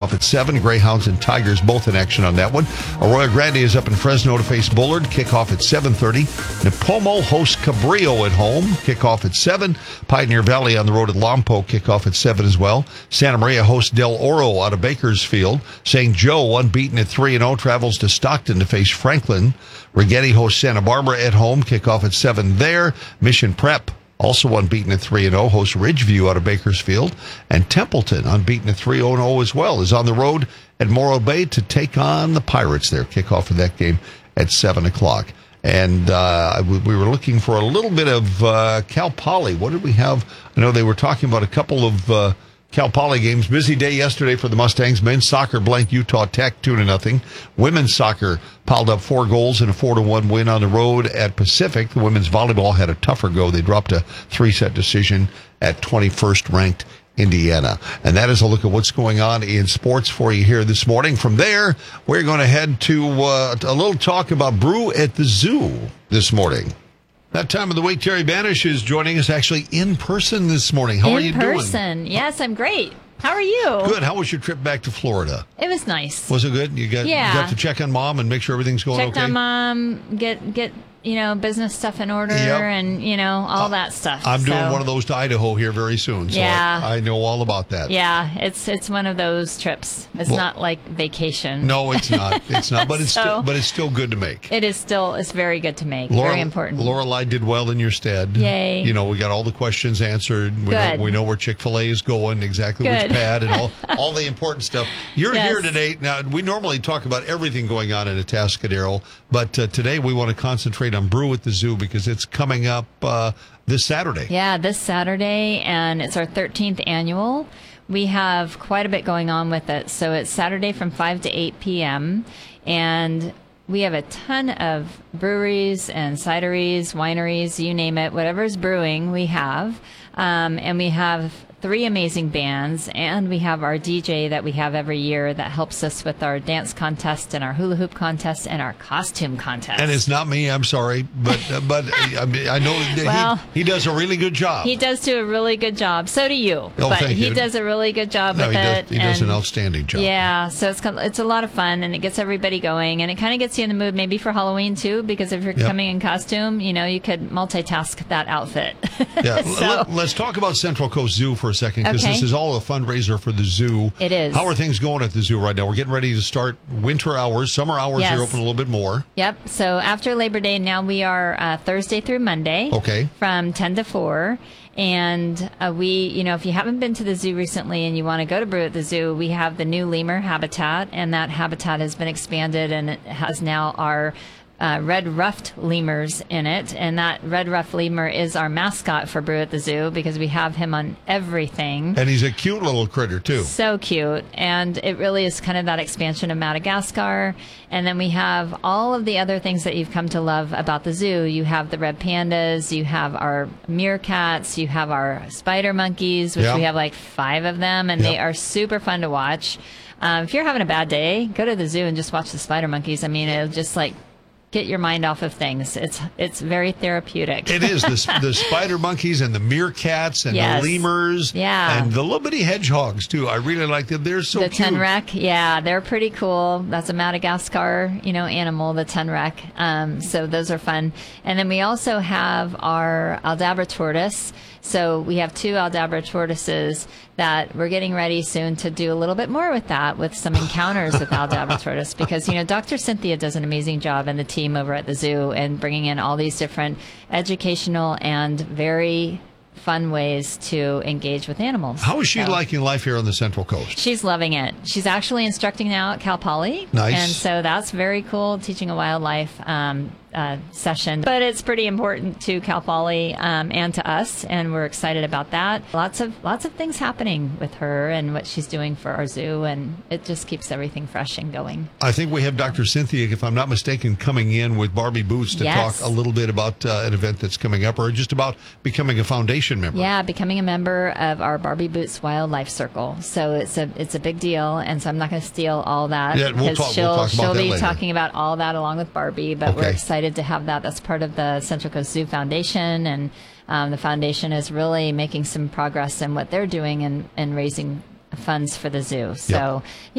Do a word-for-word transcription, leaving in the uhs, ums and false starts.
kickoff at seven. Greyhounds and Tigers both in action on that one. Arroyo Grande is up in Fresno to face Bullard. Kickoff at seven thirty. Napomo hosts Cabrillo at home. Kickoff at seven. Pioneer Valley on the road at Lompoc. Kickoff at seven as well. Santa Maria hosts Del Oro out of Bakersfield. Saint Joe, unbeaten at three and oh, travels to Stockton to face Franklin. Rigetti hosts Santa Barbara at home. Kickoff at seven there. Mission Prep, also unbeaten at three and oh, hosts Ridgeview out of Bakersfield. And Templeton, unbeaten at three and oh as well, is on the road at Morro Bay to take on the Pirates there. Kickoff of that game at seven o'clock. And uh, we, we were looking for a little bit of uh, Cal Poly. What did we have? I know they were talking about a couple of uh, Cal Poly games. Busy day yesterday for the Mustangs. Men's soccer blanked Utah Tech two to nothing. Women's soccer piled up four goals in a four to one win on the road at Pacific. The women's volleyball had a tougher go. They dropped a three-set decision at twenty-first ranked Indiana. And that is a look at what's going on in sports for you here this morning. From there, we're going to head to uh, a little talk about Brew at the Zoo this morning. That time of the week, Terry Banish is joining us actually in person this morning. How in are you doing? In person. Yes, I'm great. How are you? Good. How was your trip back to Florida? It was nice. Was it good? You got, yeah. you got to check on Mom and make sure everything's going Checked okay? on Mom, get, get you know, business stuff in order yep. and, you know, all uh, that stuff. I'm doing so. one of those to Idaho here very soon, so yeah. I, I know all about that. Yeah, it's it's one of those trips. It's well, not like vacation. No, it's not. It's not, but it's so, still, but it's still good to make. It is still, it's very good to make. Laura, very important. Lorelei did well in your stead. Yay. You know, we got all the questions answered. We, good. Know, we know where Chick-fil-A is going, exactly good. which pad, and all, all the important stuff. You're yes. here today. Now, we normally talk about everything going on in Atascadero, but uh, today we want to concentrate on Brew at the Zoo because it's coming up uh, this Saturday. Yeah, this Saturday, and it's our thirteenth annual. We have quite a bit going on with it. So it's Saturday from five to eight p.m., and we have a ton of breweries and cideries, wineries, you name it, whatever's brewing, we have. Um, and we have three amazing bands, and we have our D J that we have every year that helps us with our dance contest and our hula hoop contest and our costume contest. And it's not me, I'm sorry, but uh, but I, mean, I know that well, he, he does a really good job. He does do a really good job. So do you. Oh, but thank he you. does a really good job no, with he it. Does, he does an outstanding job. Yeah, so it's it's a lot of fun, and it gets everybody going, and it kind of gets you in the mood maybe for Halloween too, because if you're yep. coming in costume, you know, you could multitask that outfit. Yeah, so, Let, let's talk about Central Coast Zoo for a second, because okay. this is all a fundraiser for the zoo. It is. How are things going at the zoo right now? We're getting ready to start winter hours. Summer hours yes. are open a little bit more. Yep. So after Labor Day, now we are uh, Thursday through Monday. Okay. From ten to four. And uh, we, you know, if you haven't been to the zoo recently and you want to go to Brew at the Zoo, we have the new lemur habitat, and that habitat has been expanded, and it has now our Uh, red-ruffed lemurs in it, and that red-ruffed lemur is our mascot for Brew at the Zoo because we have him on everything. And he's a cute little critter, too. So cute, and it really is kind of that expansion of Madagascar. And then we have all of the other things that you've come to love about the zoo. You have the red pandas, you have our meerkats, you have our spider monkeys, which yeah. we have like five of them, and yep. they are super fun to watch. Um, if you're having a bad day, go to the zoo and just watch the spider monkeys. I mean, it'll just like get your mind off of things. It's it's very therapeutic. It is. The, the spider monkeys and the meerkats and yes. the lemurs. Yeah. And the little bitty hedgehogs, too. I really like them. They're so the cute. The tenrec, yeah, they're pretty cool. That's a Madagascar, you know, animal, the tenrec. Um, so those are fun. And then we also have our Aldabra tortoise. So we have two Aldabra tortoises that we're getting ready soon to do a little bit more with that, with some encounters with Aldabra tortoise, because, you know, Doctor Cynthia does an amazing job, and the team over at the zoo, and bringing in all these different educational and very fun ways to engage with animals. How is she so, liking life here on the Central Coast? She's loving it. She's actually instructing now at Cal Poly. Nice. And so that's very cool, teaching a wildlife um, uh, session. But it's pretty important to Cal Poly um, and to us, and we're excited about that. Lots of lots of things happening with her and what she's doing for our zoo, and it just keeps everything fresh and going. I think we have Doctor Cynthia, if I'm not mistaken, coming in with Barbie Boots to yes. talk a little bit about uh, an event that's coming up, or just about becoming a foundation member. Yeah, becoming a member of our Barbie Boots Wildlife Circle. So it's a it's a big deal, and so I'm not going to steal all that. Yeah, we'll talk, she'll, we'll talk about she'll that be later. talking about all that along with Barbie, but okay. we're excited to have that. That's part of the Central Coast Zoo Foundation, and um, the foundation is really making some progress in what they're doing and, and raising funds for the zoo. So. Yep.